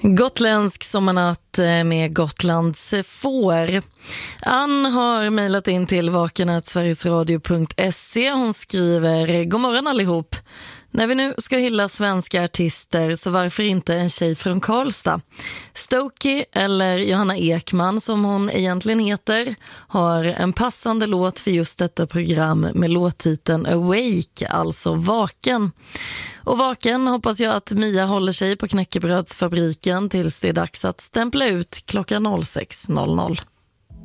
Gotländsk sommarnatt med Gotlands får. Ann har mejlat in till vaken@sverigesradio.se. Hon skriver: God morgon allihop. När vi nu ska hylla svenska artister, så varför inte en tjej från Karlstad? Stokey, eller Johanna Ekman som hon egentligen heter, har en passande låt för just detta program med låttiteln Awake, alltså Vaken. Och vaken hoppas jag att Mia håller sig på knäckebrödsfabriken tills det är dags att stämpla ut klockan 06.00.